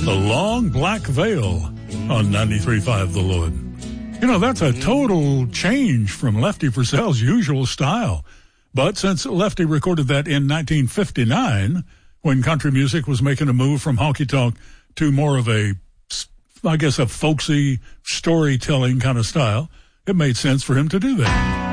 The Long Black Veil on 93.5 The Lord. You know, that's a total change from Lefty Frizzell's usual style. But since Lefty recorded that in 1959, when country music was making a move from honky-tonk to more of a, I guess, a folksy storytelling kind of style, it made sense for him to do that.